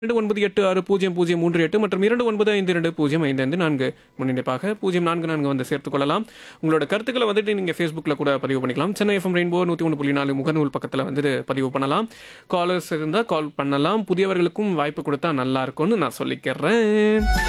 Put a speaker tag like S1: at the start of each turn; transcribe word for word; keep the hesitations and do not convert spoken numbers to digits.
S1: இரண்டு ஒன்பது எட்டு ஆறு பூஜ்ஜியம் பூஜ்ஜியம் மூன்று எட்டு மற்றும் இரண்டு ஒன்பது ஐந்து இரண்டு பூஜ்ஜியம் ஐந்து ஐந்து நான்கு முன்னிணைப்பாக பூஜ்ஜியம் நான்கு நான்கு வந்து சேர்த்துக் கொள்ளலாம். உங்களோட கருத்துக்களை வந்துட்டு நீங்கள் ஃபேஸ்புக்கில் கூட பதிவு பண்ணிக்கலாம். சென்னை எஃப்எம் ரெயின்போ நூற்றி ஒன்று புள்ளி நாலு முகநூல் பக்கத்தில் வந்துட்டு பதிவு பண்ணலாம். காலர்ஸ் இருந்தால் கால் பண்ணலாம். புதியவர்களுக்கும் வாய்ப்பு கொடுத்தா நல்லா இருக்கும்னு நான் சொல்லிக்கிறேன்.